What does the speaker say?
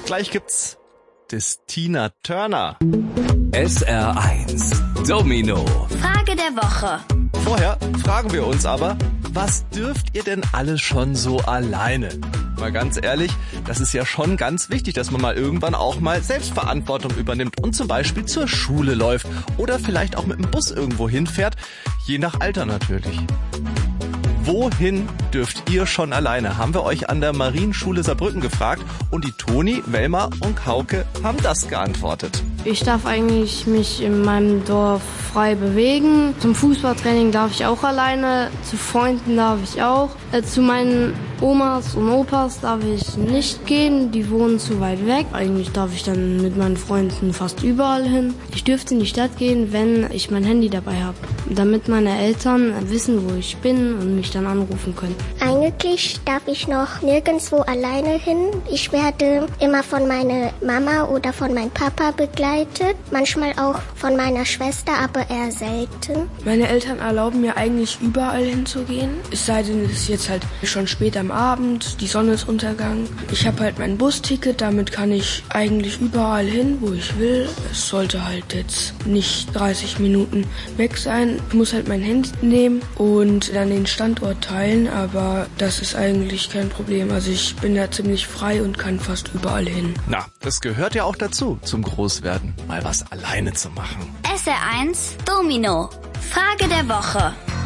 Gleich gibt's das Tina Turner. SR1 Domino. Frage der Woche. Vorher fragen wir uns aber, was dürft ihr denn alle schon so alleine? Mal ganz ehrlich, das ist ja schon ganz wichtig, dass man mal irgendwann auch mal Selbstverantwortung übernimmt und zum Beispiel zur Schule läuft oder vielleicht auch mit dem Bus irgendwo hinfährt, je nach Alter natürlich. Wohin dürft ihr schon alleine? Haben wir euch an der Marienschule Saarbrücken gefragt und die Toni, Welma und Kauke haben das geantwortet. Ich darf eigentlich mich in meinem Dorf frei bewegen. Zum Fußballtraining darf ich auch alleine, zu Freunden darf ich auch. Zu meinen Omas und Opas darf ich nicht gehen, die wohnen zu weit weg. Eigentlich darf ich dann mit meinen Freunden fast überall hin. Ich dürfte in die Stadt gehen, wenn ich mein Handy dabei habe, damit meine Eltern wissen, wo ich bin und mich dann anrufen können. Eigentlich darf ich noch nirgendwo alleine hin. Ich werde immer von meiner Mama oder von meinem Papa begleitet, manchmal auch von meiner Schwester, aber eher selten. Meine Eltern erlauben mir eigentlich überall hinzugehen, es sei denn, es ist jetzt halt schon spät am Abend, die Sonne ist untergegangen. Ich habe halt mein Busticket, damit kann ich eigentlich überall hin, wo ich will. Es sollte halt jetzt nicht 30 Minuten weg sein. Ich muss halt mein Handy nehmen und dann den Standort teilen, aber das ist eigentlich kein Problem. Also ich bin da ziemlich frei und kann fast überall hin. Na, das gehört ja auch dazu, zum Großwerden, mal was alleine zu machen. SR1 Domino. Frage der Woche.